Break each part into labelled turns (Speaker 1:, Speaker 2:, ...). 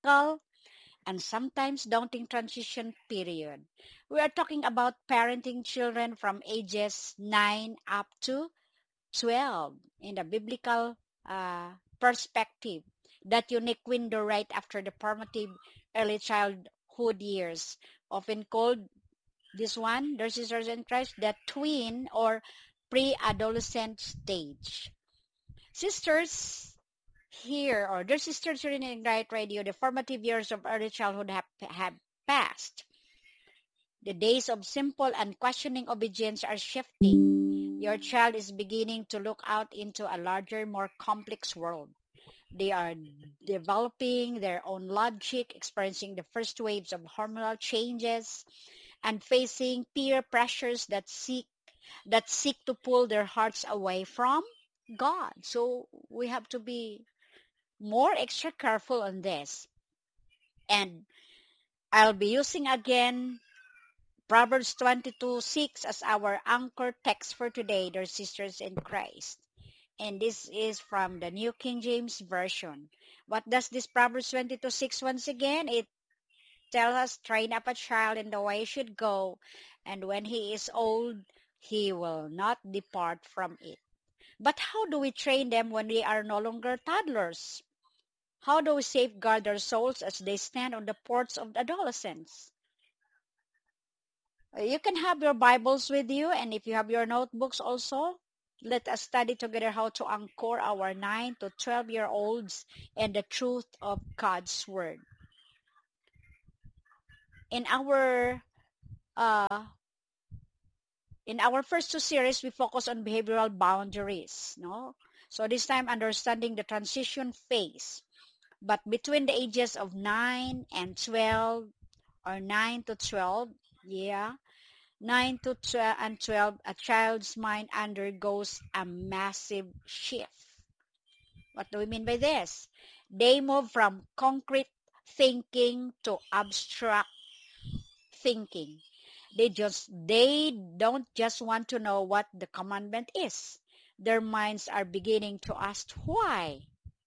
Speaker 1: difficult and sometimes daunting transition period. We are talking about parenting children from ages 9 up to 12 in the biblical uh, perspective, that unique window right after the formative early childhood years, often called this one, their sisters in Christ, the tween or pre-adolescent stage. Sisters here, or their sisters here in Ignite Radio, the formative years of early childhood have passed. The days of simple and questioning obedience are shifting. Your child is beginning to look out into a larger, more complex world. They are developing their own logic, experiencing the first waves of hormonal changes, and facing peer pressures that seek to pull their hearts away from God. So we have to be more extra careful on this. And I'll be using again Proverbs 22:6 as our anchor text for today, dear sisters in Christ. And this is from the New King James Version. What does this Proverbs 22:6 once again? It tells us, train up a child in the way he should go, and when he is old, he will not depart from it. But how do we train them when they are no longer toddlers? How do we safeguard their souls as they stand on the porch of adolescence? You can have your Bibles with you, and if you have your notebooks also, let us study together how to anchor our 9 to 12-year-olds in the truth of God's Word. In our uh, in our first two series, we focus on behavioral boundaries. No, so this time understanding the transition phase, but between the ages of 9 and 12, or 9 to 12, yeah, 9 to 12 and 12, a child's mind undergoes a massive shift. What do we mean by this? They move from concrete thinking to abstract thinking. They don't just want to know what the commandment is. Their minds are beginning to ask why.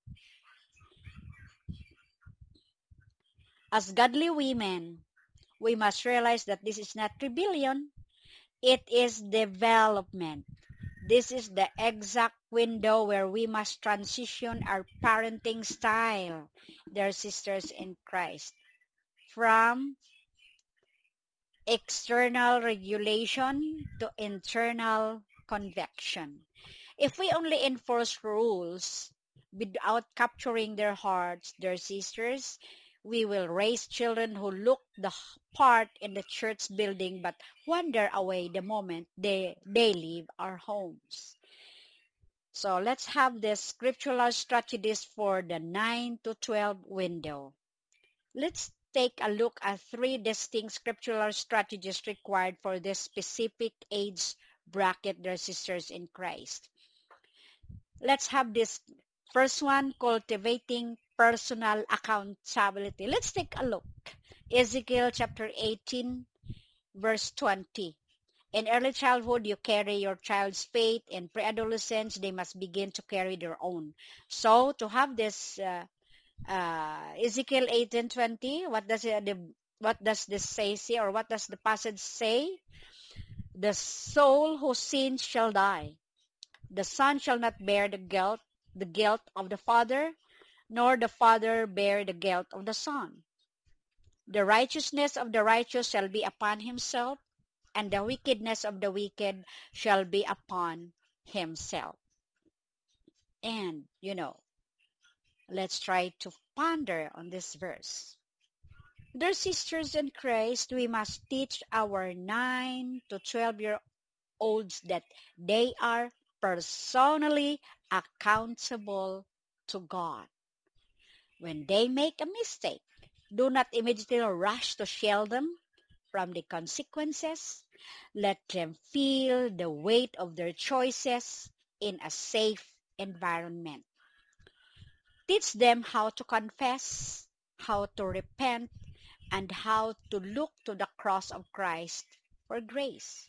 Speaker 1: As godly women, we must realize that this is not rebellion, it is development. This is the exact window where we must transition our parenting style, dear sisters in Christ, from external regulation to internal conviction. If we only enforce rules without capturing their hearts, their sisters, we will raise children who look the part in the church building but wander away the moment they leave our homes. So let's have the scriptural strategies for the 9 to 12 window. Let's take a look at three distinct scriptural strategies required for this specific age bracket, their sisters in Christ. Let's have this first one, cultivating personal accountability. Let's take a look. Ezekiel chapter 18, verse 20. In early childhood, you carry your child's faith. In pre-adolescence, they must begin to carry their own. So, to have this Ezekiel 18:20, what does this say, or what does the passage say? The soul who sins shall die. The son shall not bear the guilt of the father, nor the father bear the guilt of the son. The righteousness of the righteous shall be upon himself, and the wickedness of the wicked shall be upon himself. And, let's try to ponder on this verse. Dear sisters in Christ, we must teach our 9 to 12-year-olds that they are personally accountable to God. When they make a mistake, do not immediately rush to shield them from the consequences. Let them feel the weight of their choices in a safe environment. Teach them how to confess, how to repent, and how to look to the cross of Christ for grace.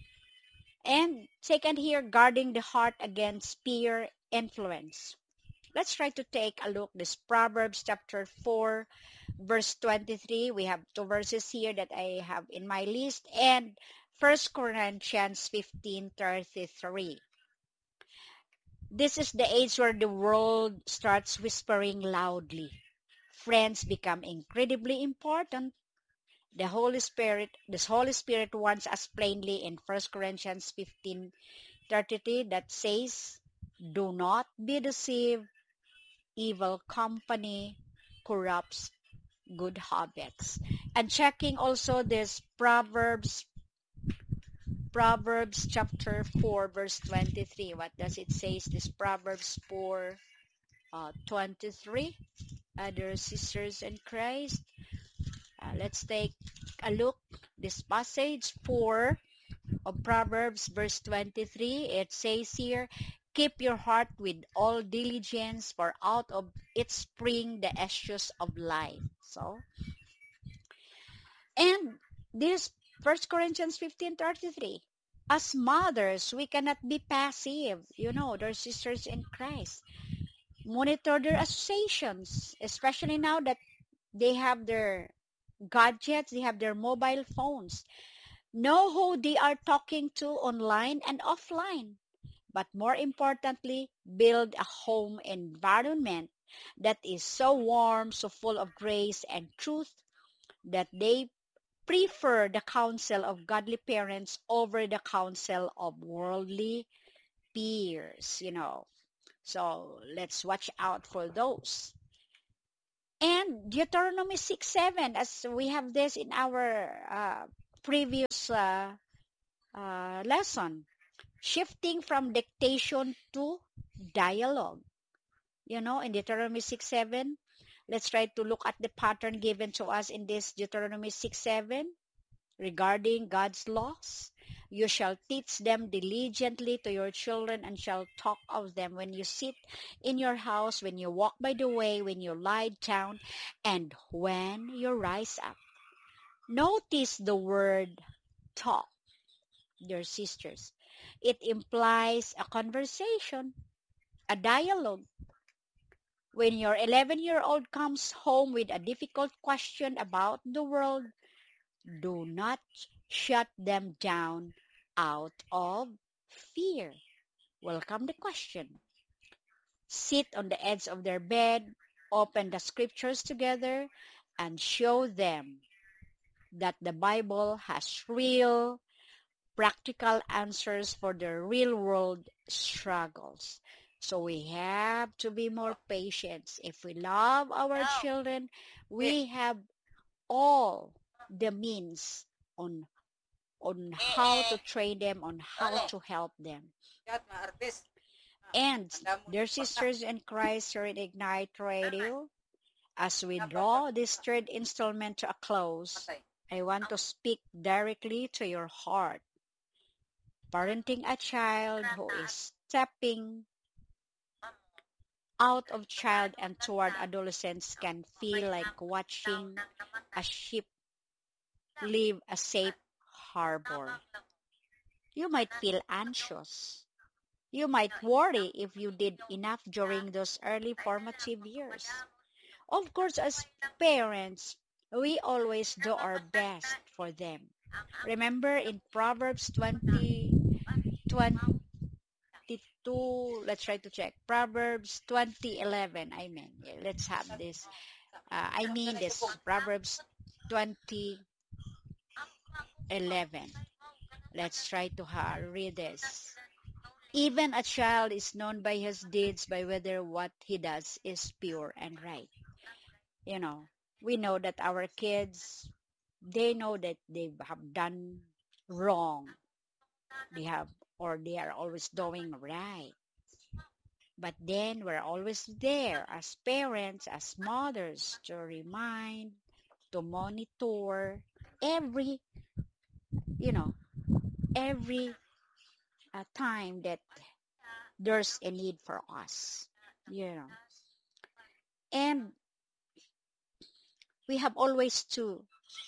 Speaker 1: And second here, guarding the heart against peer influence. Let's try to take a look. This Proverbs chapter 4, verse 23. We have two verses here that I have in my list. And First Corinthians 15:33. This is the age where the world starts whispering loudly. Friends become incredibly important. The Holy Spirit warns us plainly in First Corinthians 15:33 that says, "Do not be deceived. Evil company corrupts good habits." And checking also this Proverbs chapter 4 verse 23. What does it say? This Proverbs 4 23. Other sisters in Christ. Let's take a look. This passage 4 of Proverbs verse 23. It says here, "Keep your heart with all diligence, for out of it spring the issues of life." So, and this First Corinthians 15:33. As mothers, we cannot be passive. They're sisters in Christ. Monitor their associations, especially now that they have their gadgets, they have their mobile phones. Know who they are talking to online and offline. But more importantly, build a home environment that is so warm, so full of grace and truth that they prefer the counsel of godly parents over the counsel of worldly peers. So let's watch out for those. And Deuteronomy 6:7, as we have this in our previous lesson, shifting from dictation to dialogue. In Deuteronomy 6:7, let's try to look at the pattern given to us in this Deuteronomy 6:7 regarding God's laws. "You shall teach them diligently to your children and shall talk of them when you sit in your house, when you walk by the way, when you lie down, and when you rise up." Notice the word talk, dear sisters. It implies a conversation, a dialogue. When your 11-year-old comes home with a difficult question about the world, do not shut them down out of fear. Welcome the question. Sit on the edge of their bed, open the scriptures together, and show them that the Bible has real, practical answers for their real-world struggles. So we have to be more patient. If we love our children, we have all the means on how to train them, on how to help them. And dear sisters in Christ here in Ignite Radio, as we draw this third installment to a close, I want to speak directly to your heart. Parenting a child who is stepping out of child and toward adolescence can feel like watching a ship leave a safe harbor. You might feel anxious. You might worry if you did enough during those early formative years. Of course, as parents, we always do our best for them. Remember in Proverbs 20:22, let's try to check. Proverbs 20:11, let's have this. This Proverbs 20:11. Let's try to read this. "Even a child is known by his deeds, by whether what he does is pure and right." We know that our kids, they know that they have done wrong. They are always doing right. But then we're always there as parents, as mothers, to remind, to monitor every, you know, every time that there's a need for us, you know. And we have always to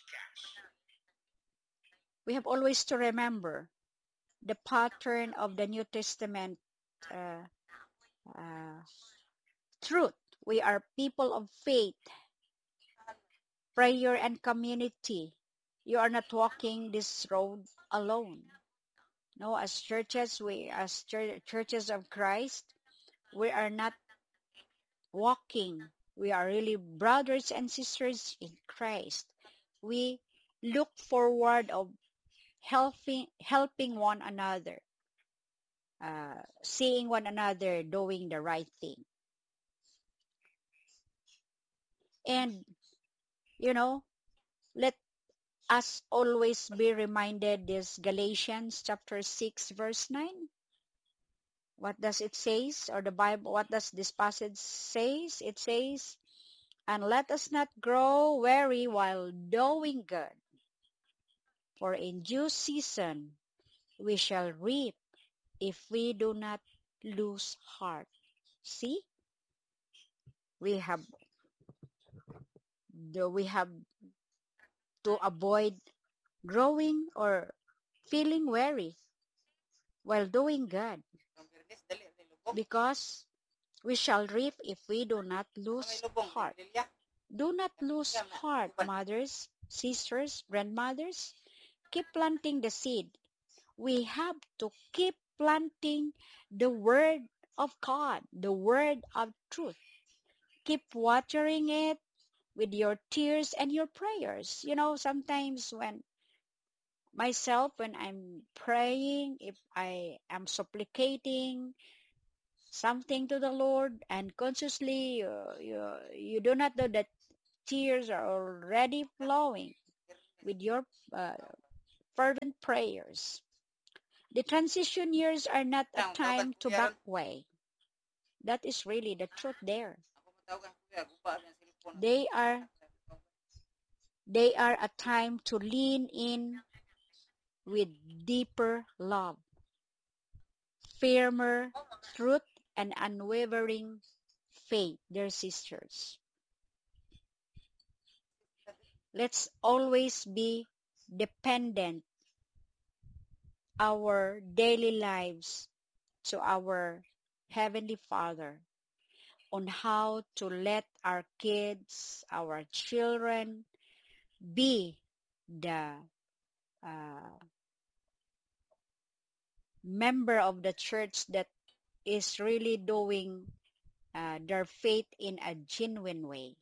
Speaker 1: remember the pattern of the New Testament uh, truth. We are people of faith, prayer, and community. You are not walking this road alone. No, as churches, as churches of Christ, we are not walking. We are really brothers and sisters in Christ. We look forward of helping one another, seeing one another doing the right thing. And, you know, let us always be reminded this Galatians chapter 6 verse 9. What does it says? Or the Bible, what does this passage says? It says, and let us not grow weary while doing good, for in due season we shall reap if we do not lose heart. See, we have to avoid growing or feeling weary while doing good, because we shall reap if we do not lose heart. Do not lose heart, mothers, sisters, grandmothers. Keep planting the seed. We have to keep planting the word of God, the word of truth. Keep watering it with your tears and your prayers. You know, sometimes when I'm praying, if I am supplicating something to the Lord, and consciously you do not know that tears are already flowing with your uh, fervent prayers. The transition years are not a time to back away. That is really the truth there. They are a time to lean in with deeper love, firmer truth, and unwavering faith, dear sisters. Let's always be dependent our daily lives to our Heavenly Father on how to let our kids, our children, be the member of the church that is really doing their faith in a genuine way.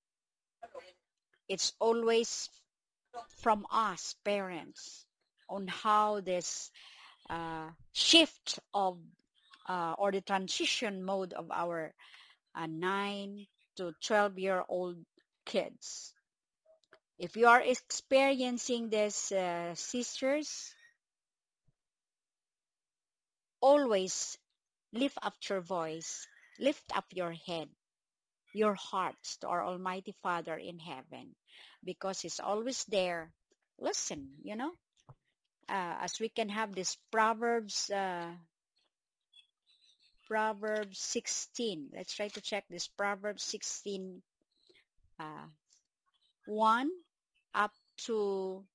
Speaker 1: It's always from us, parents, on how this shift of or the transition mode of our 9 to 12-year-old kids. If you are experiencing this, sisters, always lift up your voice, lift up your head, your hearts to our Almighty Father in heaven, because He's always there. Listen, as we can have this Proverbs 16. Let's try to check this Proverbs 16, 1 up to,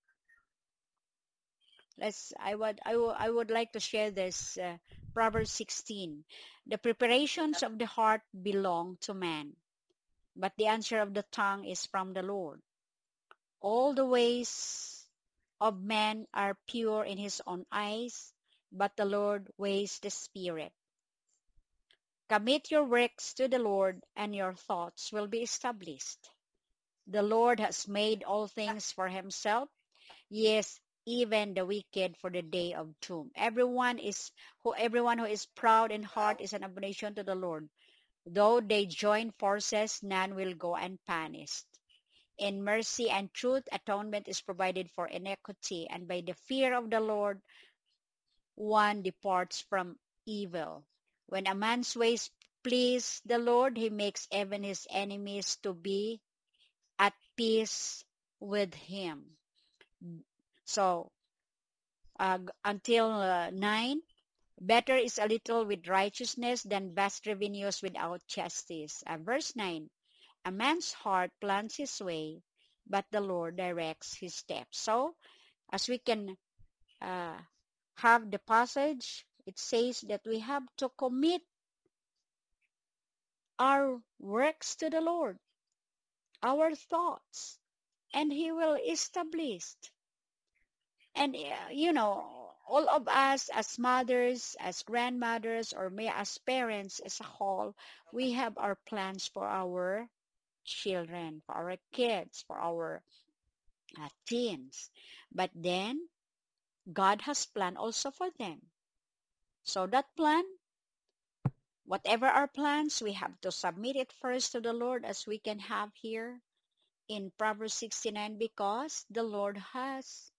Speaker 1: I would like to share this Proverbs 16. The preparations of the heart belong to man, but the answer of the tongue is from the Lord. All the ways of man are pure in his own eyes, but the Lord weighs the spirit. Commit your works to the Lord, and your thoughts will be established. The Lord has made all things for himself, yes, even the wicked for the day of doom. Everyone who is proud in heart is an abomination to the Lord. Though they join forces, none will go unpunished. In mercy and truth, atonement is provided for iniquity, and by the fear of the Lord, one departs from evil. When a man's ways please the Lord, he makes even his enemies to be at peace with him. So, until 9, better is a little with righteousness than vast revenues without justice. Verse 9, a man's heart plans his way, but the Lord directs his steps. So, as we can have the passage, it says that we have to commit our works to the Lord, our thoughts, and He will establish. And all of us as mothers, as grandmothers, or may as parents as a whole, we have our plans for our children, for our kids, for our teens. But then God has plan also for them. So that plan, whatever our plans, we have to submit it first to the Lord, as we can have here in Proverbs 69, because the Lord has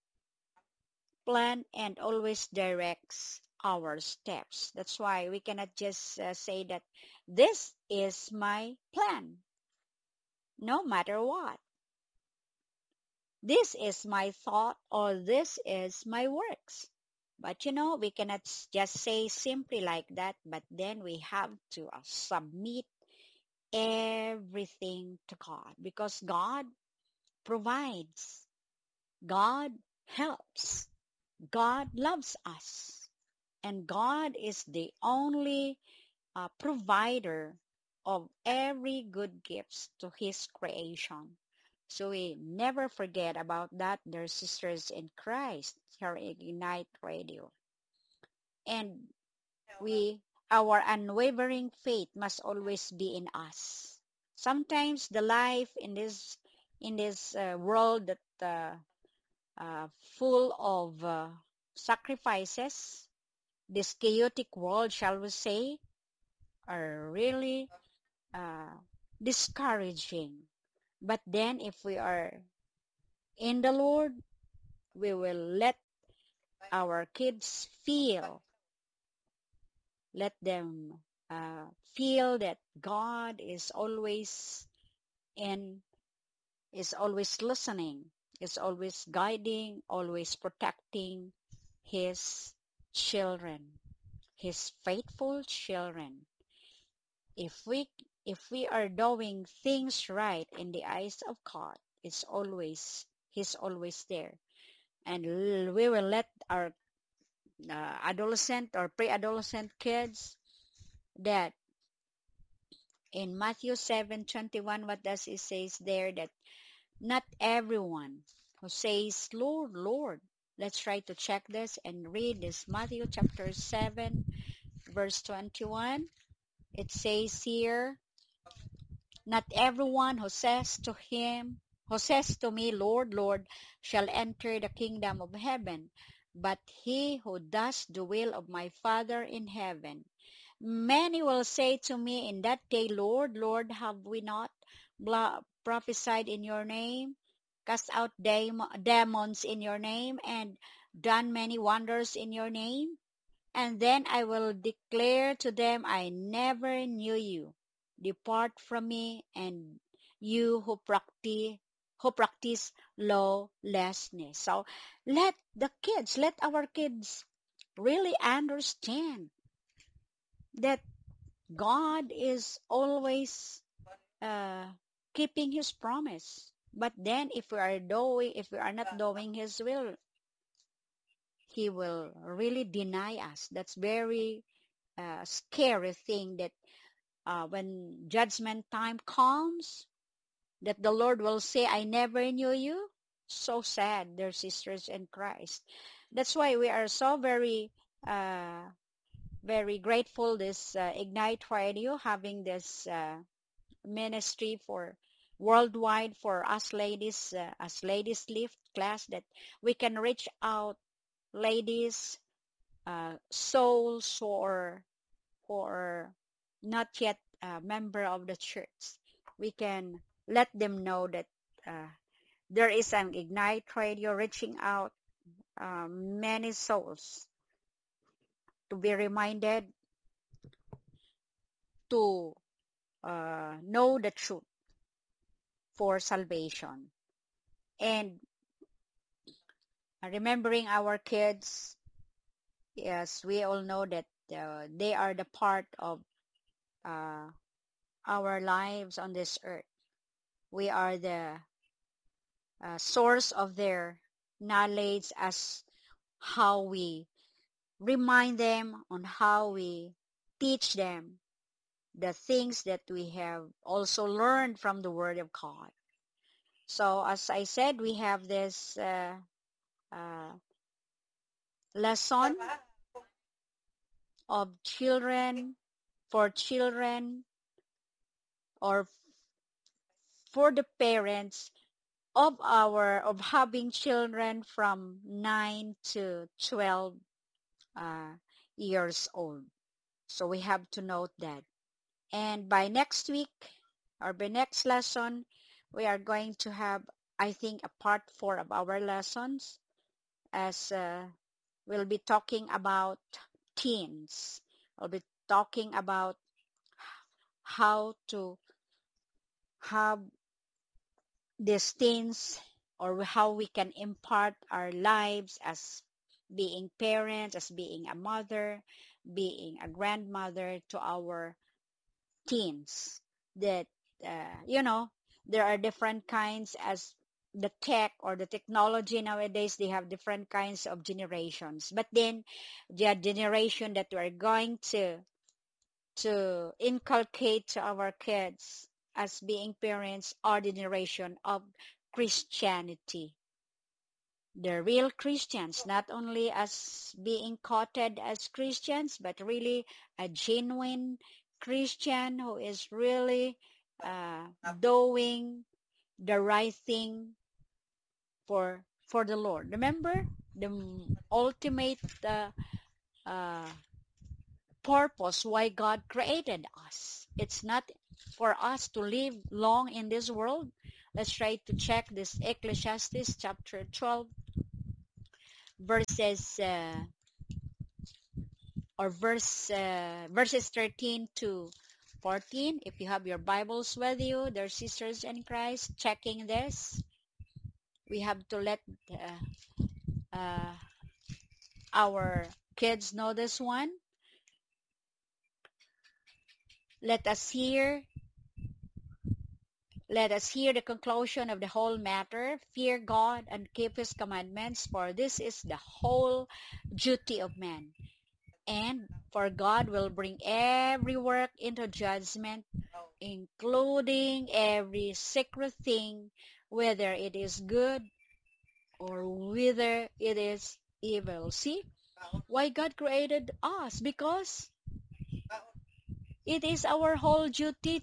Speaker 1: plan and always directs our steps. That's why we cannot just say that this is my plan, no matter what. This is my thought, or this is my works. But we cannot just say simply like that, but then we have to submit everything to God, because God provides, God helps, God loves us, and God is the only provider of every good gifts to His creation. So we never forget about that, dear sisters in Christ, here at Ignite Radio. And our unwavering faith must always be in us. Sometimes the life in this world that full of sacrifices, this chaotic world, shall we say, are really uh, discouraging. But then if we are in the Lord, we will let our kids let them feel that God is always in, is always listening, is always guiding, always protecting His children, His faithful children. If we are doing things right in the eyes of God, He's always there. And we will let our adolescent or pre-adolescent kids, that in Matthew 7:21, what does it say there? That not everyone who says, Lord, Lord. Let's try to check this and read this Matthew chapter 7, verse 21. It says here, not everyone who says to me, Lord, Lord, shall enter the kingdom of heaven, but he who does the will of my Father in heaven. Many will say to me in that day, Lord, Lord, have we not prophesied in your name, cast out demons in your name, and done many wonders in your name? And then I will declare to them, I never knew you. Depart from me, and you who practice lawlessness. So let our kids really understand that God is always uh, keeping His promise. But then if we are not doing His will, He will really deny us. That's very scary thing, that when judgment time comes, that the Lord will say, I never knew you. So sad, dear sisters in Christ. That's why we are so very very grateful, this Ignite Radio, having this ministry for worldwide for us ladies, as ladies lift class, that we can reach out ladies, souls, or who are not yet a member of the church. We can let them know that there is an Ignite Radio reaching out many souls to be reminded to know the truth for salvation. And remembering our kids, yes, we all know that they are the part of uh, our lives on this earth. We are the source of their knowledge, as how we remind them, on how we teach them the things that we have also learned from the Word of God. So as I said, we have this uh, lesson of children, for children, or for the parents of having children from 9 to 12 uh, years old. So we have to note that. And by next week or by next lesson, we are going to have, I think, a part 4 of our lessons, as we'll be talking about teens. We'll be talking about how to have these teens, or how we can impart our lives as being parents, as being a mother, being a grandmother to our teens. That there are different kinds, as the tech or the technology nowadays, they have different kinds of generations. But then the generation that we're going to inculcate to our kids as being parents are the generation of Christianity. The real Christians, not only as being quoted as Christians, but really a genuine Christian who is really doing the right thing for the Lord. Remember, the ultimate uh, purpose why God created us. It's not for us to live long in this world. Let's try to check this Ecclesiastes chapter 12 verses verses 13 to 14. If you have your Bibles with you, dear sisters in Christ, checking this, we have to let uh, our kids know this one. Let us hear the conclusion of the whole matter. Fear God and keep his commandments, for this is the whole duty of man. And for God will bring every work into judgment, including every secret thing, whether it is good or whether it is evil. See why God created us? Because it is our whole duty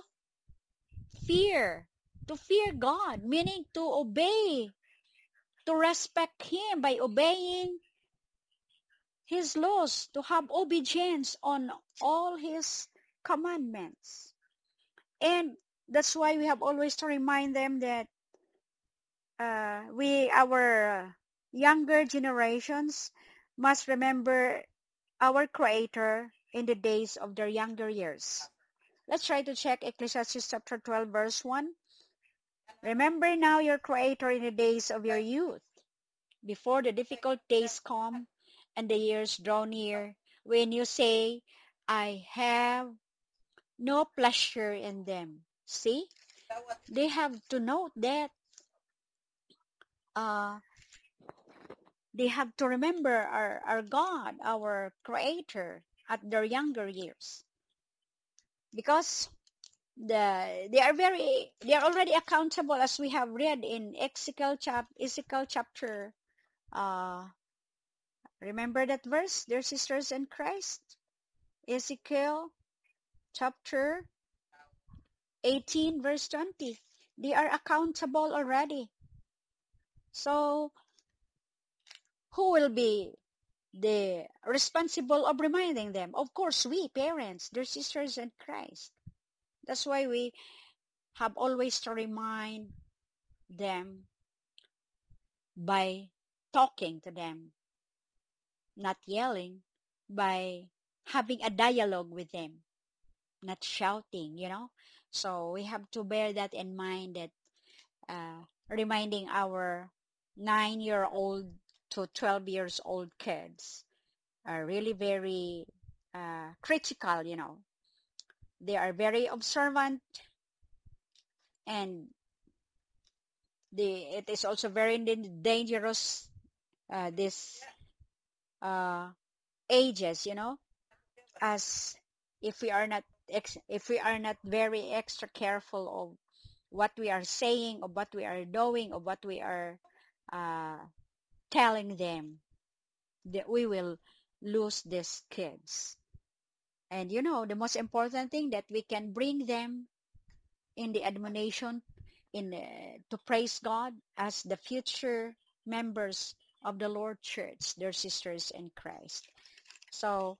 Speaker 1: fear, to fear God, meaning to obey, to respect him by obeying his laws, to have obedience on all his commandments. And that's why we have always to remind them that our younger generations must remember our Creator in the days of their younger years. Let's try to check Ecclesiastes chapter 12 verse 1. Remember now your Creator in the days of your youth, before the difficult days come and the years draw near, when you say, I have no pleasure in them. See, they have to note that uh, they have to remember our God, our Creator, at their younger years, because they are already accountable, as we have read in Ezekiel chapter. Uh, remember that verse, dear sisters in Christ? Ezekiel chapter 18 verse 20. They are accountable already. So who will be the responsible of reminding them? Of course, we parents, their sisters in Christ. That's why we have always to remind them by talking to them, not yelling, by having a dialogue with them, not shouting. So we have to bear that in mind, that reminding our 9-year-old to 12 years old kids are really very critical. They are very observant, and it is also very dangerous, this ages, as if we are not if we are not very extra careful of what we are saying, of what we are doing, of what we are uh, telling them, that we will lose these kids. And the most important thing, that we can bring them in the admonition, to praise God as the future members of the Lord Church, their sisters in Christ. So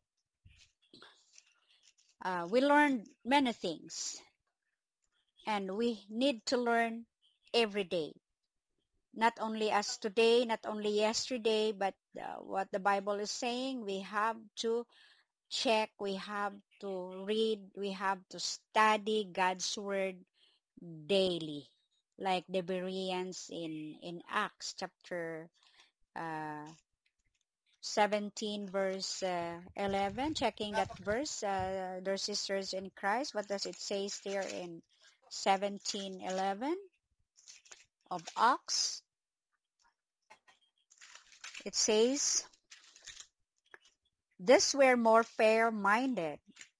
Speaker 1: we learned many things, and we need to learn every day. Not only as today, not only yesterday, but what the Bible is saying, we have to check, we have to read, we have to study God's Word daily. Like the Bereans in Acts chapter uh, 17 verse 11, checking that verse, their sisters in Christ. What does it say there in 17:11 of Acts? It says, "These were more fair-minded,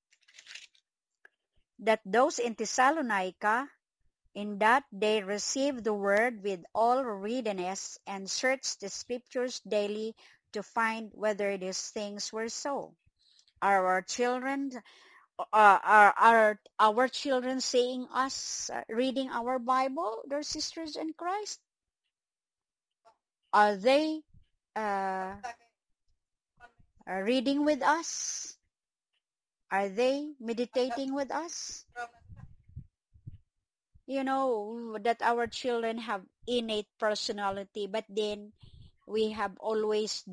Speaker 1: that those in Thessalonica, in that they received the word with all readiness, and searched the scriptures daily to find whether these things were so." Are our children are our children seeing us reading our Bible, their sisters in Christ? Are they uh, reading with us? Are they meditating with us? That our children have innate personality, but then we have always